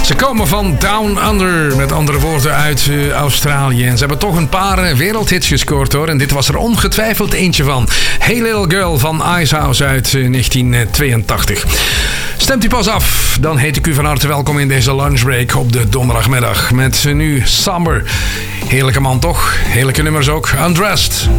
Ze komen van Down Under, met andere woorden uit Australië. En ze hebben toch een paar wereldhits gescoord hoor. En dit was er ongetwijfeld eentje van. Hey Little Girl van Icehouse uit 1982. Stemt u pas af, dan heet ik u van harte welkom in deze lunchbreak op de donderdagmiddag. Met nu Summer. Heerlijke man toch? Heerlijke nummers ook. Undressed.